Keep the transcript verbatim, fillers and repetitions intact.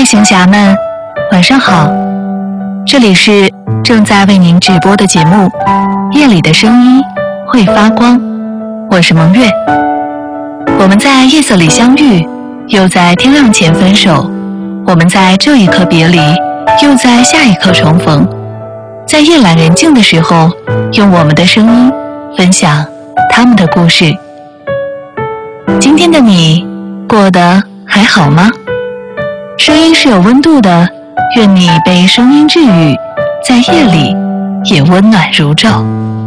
夜行侠们，晚上好！这里是正在为您直播的节目《夜里的声音会发光》，我是蒙月。我们在夜色里相遇，又在天亮前分手。我们在这一刻别离，又在下一刻重逢。在夜阑人静的时候，用我们的声音分享他们的故事。今天的你过得还好吗？声音是有温度的，愿你被声音治愈，在夜里也温暖如昼。